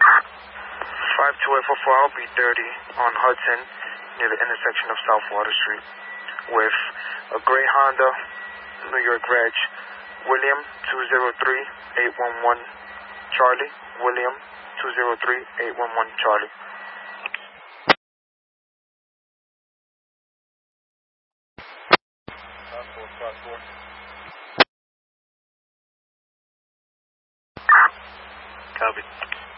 5284, I'll be 30 on Hudson near the intersection of South Water Street with a gray Honda, New York Reg, William 203811 Charlie, William 203811 Charlie. Copy.